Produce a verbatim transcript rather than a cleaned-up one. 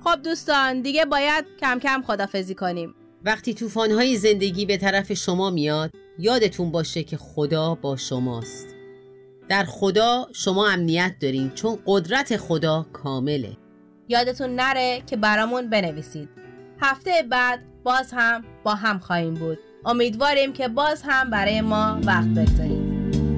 خب دوستان دیگه باید کم کم خدافظی کنیم. وقتی طوفان‌های زندگی به طرف شما میاد یادتون باشه که خدا با شماست. در خدا شما امنیت دارین چون قدرت خدا کامله. یادتون نره که برامون بنویسید. هفته بعد باز هم با هم خواهیم بود. امیدواریم که باز هم برای ما وقت بگذارید.